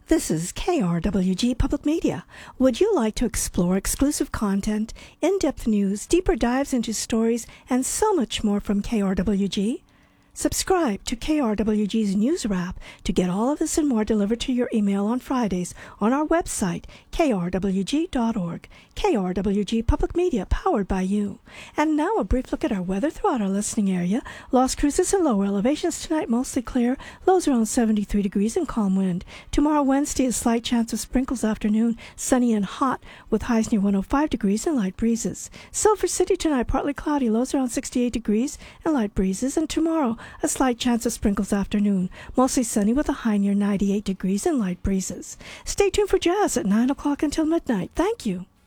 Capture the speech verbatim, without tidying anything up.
This is K R W G Public Media. Would you like to explore exclusive content, in-depth news, deeper dives into stories, and so much more from K R W G? Subscribe to K R W G's News Wrap to get all of this and more delivered to your email on Fridays on our website, K R W G dot org. K R W G Public Media, powered by you. And now a brief look at our weather throughout our listening area. Las Cruces and lower elevations tonight mostly clear, lows around seventy-three degrees and calm wind. Tomorrow Wednesday, a slight chance of sprinkles afternoon, sunny and hot with highs near one hundred five degrees and light breezes. Silver City tonight partly cloudy, lows around sixty-eight degrees and light breezes. And tomorrow a slight chance of sprinkles afternoon, mostly sunny with a high near ninety-eight degrees and light breezes. Stay tuned for jazz at nine o'clock until midnight. Thank you.